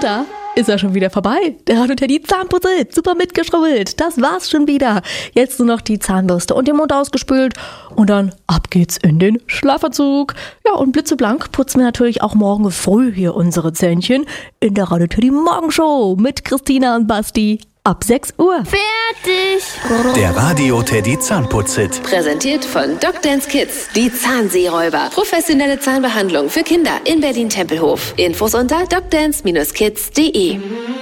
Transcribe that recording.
da ist er schon wieder vorbei. Der Radio Teddy Zahnputzel, super mitgeschrubbelt. Das war's schon wieder. Jetzt nur noch die Zahnbürste und den Mund ausgespült. Und dann ab geht's in den Schlafanzug. Ja, und blitzeblank putzen wir natürlich auch morgen früh hier unsere Zähnchen in der Radio Teddy Morgenshow mit Christina und Basti. Ab 6 Uhr. Fertig! Der Radio Teddy Zahnputzhit. Präsentiert von Dr. Kids, die Zahnseeräuber. Professionelle Zahnbehandlung für Kinder in Berlin-Tempelhof. Infos unter drdance-kids.de.